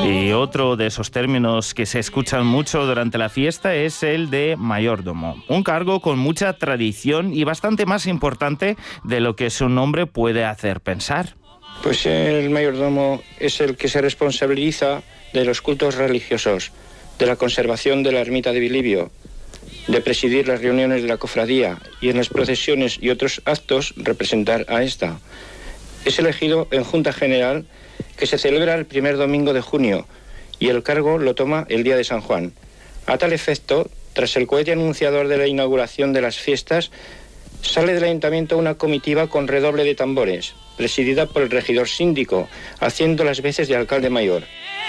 Y otro de esos términos que se escuchan mucho durante la fiesta es el de mayordomo, un cargo con mucha tradición y bastante más importante de lo que su nombre puede hacer pensar. Pues el mayordomo es el que se responsabiliza de los cultos religiosos, de la conservación de la ermita de Bilibio, de presidir las reuniones de la cofradía y en las procesiones y otros actos representar a esta. Es elegido en Junta General que se celebra el primer domingo de junio y el cargo lo toma el día de San Juan. A tal efecto, tras el cohete anunciador de la inauguración de las fiestas, sale del ayuntamiento una comitiva con redoble de tambores, presidida por el regidor síndico, haciendo las veces de alcalde mayor.